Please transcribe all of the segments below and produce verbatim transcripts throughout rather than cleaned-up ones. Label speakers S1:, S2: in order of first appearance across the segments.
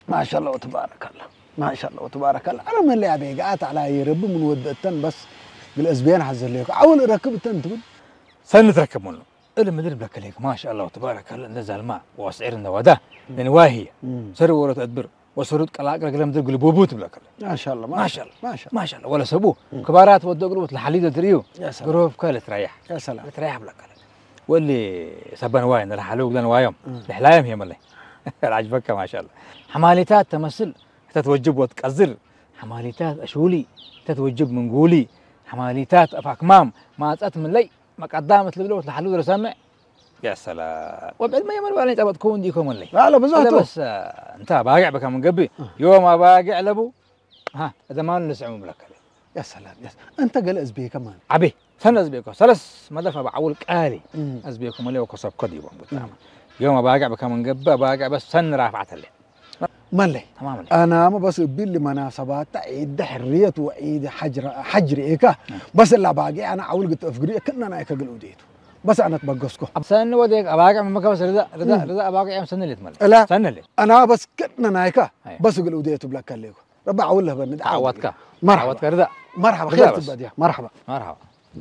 S1: ما شاء الله وتبارك الله ما شاء الله وتبارك الله أنا من اللي أبي قاعد على يربي من ودتن بس بالأسبوعين حزر ليك أول ركبت أنت تقول
S2: سنة تركب منه اللي مدرب لك عليك ما شاء الله وتبارك الله نزل الماء واسعر النوادة لأن واهية سر ولا تدبر وسرود كلا كلا كلا مدرب قلبوبوت بلك
S1: ما شاء الله
S2: ما شاء الله
S1: ما شاء الله
S2: ما شاء الله ولا سبوه كبارات ودوا قلوب الحليد تريو
S1: يا سلام
S2: قروب كلا تريح
S1: يا سلام
S2: تريح بلك واللي سبان واين راح لوق لنا وايم الحلايم هي ملي العجبك ما شاء الله حماليتات تمثل تتوجب وتكزر حماليتات أشولي تتوجب من قولي حماليتات أفاكمام ما أتأت من لي ما قدامت لبلوت لحلود رسامع يا سلام وبعد ما يمر ولا تبغى تكون ديكم من لي
S1: لا لا بزهته
S2: بس آه انت باقع بك من قبي يوم ما باقع لبو ها إذا ما نسعون بلك
S1: يا سلام يا سلام أنت قال أزبي كمان
S2: عبي سنة أزبيكو سلس ما دفع بعول قالي أزبيكو ملي وكسب قدي وان يوم ما باقع بك من قبي باقع بس سن رافعت اللي
S1: ملي
S2: تمام
S1: أنا ما بس بيل مناسبات عيد حرية وعيد حجر حجر إيكا بس اللي باقي أنا أول قلت أفقري كنا أنا إيكا قلوا ديتو بس أنا تبقسكو
S2: سن وديك باقع من مكة بس رضا رضا رضا باقع يوم سن اللي تملي
S1: لا
S2: سن اللي
S1: أنا بس كنا نايكا بس قلوا ديتو بلا كليكو ربع أقول له بند
S2: عوضك
S1: مرحبا
S2: عوضك رضا
S1: مرحبا خير تبدي مرحبا
S2: مرحبا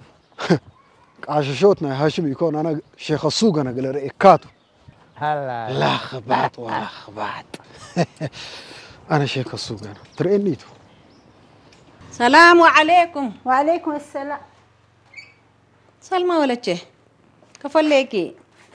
S1: عششوتنا هاشم يكون أنا شيخ السوق أنا قال رئيكاتو
S2: هلا
S1: لا خبات ولا خبات أنا شيخ السوق أنا ترى
S3: السلام عليكم.
S4: وعليكم السلام.
S3: سلمى ولا تشي كفليكي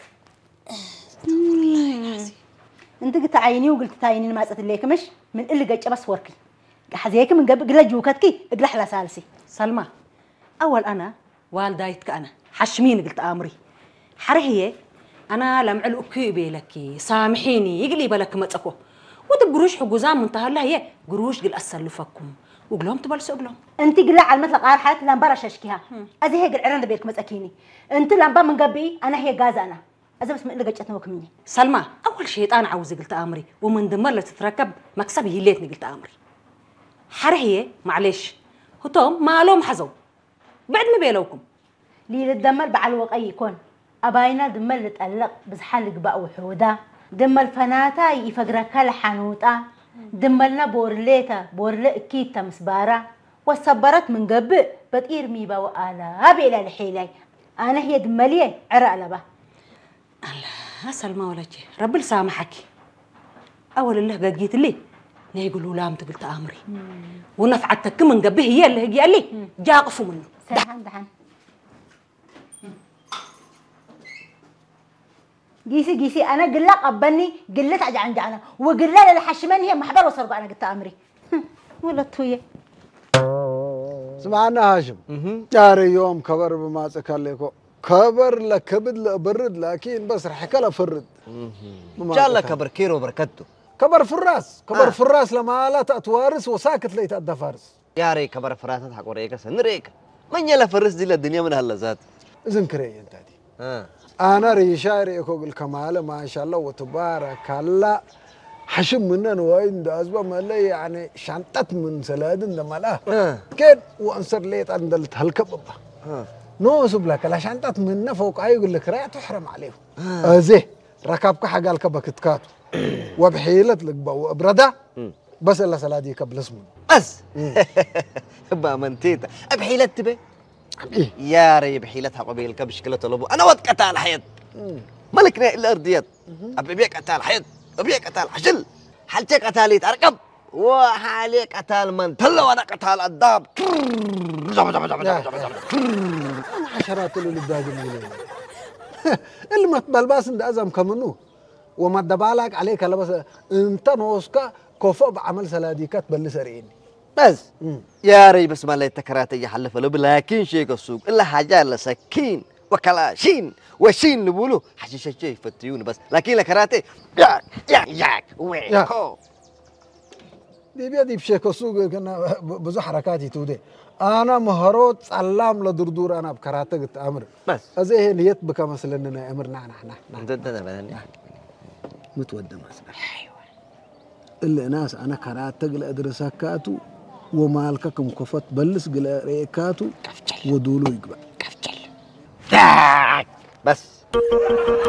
S4: انت قلت عيني وقلت تعيني ما اسأت ليك مش من اللي قاعد بس وركي حزيك من قبل قلا جوكتكي اقلح لا سالسي.
S3: سلمى اول انا والدايتك انا حشمين قلت امري حرهيه انا لمع الاكيبي لك سامحيني يقلي بالك متسكو وتقروش حجوزان منتهى الله هي قروش قل اسلفكم وقلهم تبلسوا قلهم
S4: انت قلا على مثل قار حالت لامبا رششكيها ازي هي قل عرند بيك مساكيني انت لامبا من قبي انا هي غاز انا اذا بس من اللي قجتنا وكمني.
S3: سلمى اول شيطان عاوز قلت امري ومن دمر لا تتركب مكسبي هليتني قلت امري حرهيه معلش هتوم ما لهم حزو بعد ما بيلوكم
S4: لي الدمر بعل وقي يكون اباينا دمر تقلق بزحلق بقى وحوده دمر فناتا يفقرك الحانوتا دمرنا بورليتا بورلق كيتا مسبارة وصبرت من قبل بتقير ميبا وآلا هابي إلى الحيلي أنا هي دمالية عرق لبا
S3: الله سلمى ولا شيء رب سامحك أول اللي قد جيت لي لا يقولوا لا قلت أمري ونفعتك من قبل هي اللي قال لي جاقفوا منه
S4: دحن دحن جيسي جيسي أنا قلة قبلني قلت عج عندي أنا وقلة للحشماني هي محبر وصرت أنا قلت أمري ولا تويه
S1: سمعنا هاشم جاري يوم كبر بما تكليكو كبر لكبد لبرد لكن بس رح كلا فرد
S5: ان شاء الله كبر كيرو بركته
S1: كبر في الراس كبر آه. في الراس لما لا تتوارث وساكت لي تأدى فارس
S5: يا ري كبر في راسك حق وريك سنريك من يلا فرس دي للدنيا من هاللذات
S1: اذن كري انت دي
S5: اه
S1: انا ريشاري اكو الكمال ما شاء الله وتبارك الله حشم منن وين ده اسباب ما لي يعني شنطت من سلادن ده ملا
S5: اه
S1: كده وانصر ليت عند هالكبب
S5: اه
S1: نو سبلك لا شنطت من فوق اي يقول لك راح تحرم عليهم اه زي ركبك حق الكبكتكات وبحيلت لك وابرده بس الا سلادي قبل اسمه
S5: بس با منتيتا بحيلت به
S1: إيه؟
S5: يا ري بحيلتها قبيل كبش كله طلبوا انا ود قتال حيط ملكنا الارضيات ابي بيك قتال حيط ابي قتال حشل حالتك قتالي تركب وحالي قتال من تلا وانا قتال الداب
S1: انا عشرات اللي بداجي من اللي ما تبلباس عند ازم كمنو وما دبالك عليك لا بس انت نوسكا كوفو بعمل سلاديكات بلسريني
S5: بس يا ري بس ما لي تكراتي يحلف له لكن شيء السوق الا حاجه لسكين وكلاشين وشين نقولوا حشيش شيء فتيون بس لكن الكراتي ياك ياك ياك ويكو
S1: دي بيدي بشيك السوق كنا بزو حركاتي تودي انا مهروت سلام لدردور انا بكراتك امر
S5: بس
S1: ازي نيت بك مثلا اننا امرنا نحن
S5: انت انت
S1: متودم اسمع ايوه اللي ناس انا كراتك لادرسكاتو ومالككم كفت بلس قلاريكاتو ودولو يقبل
S5: بس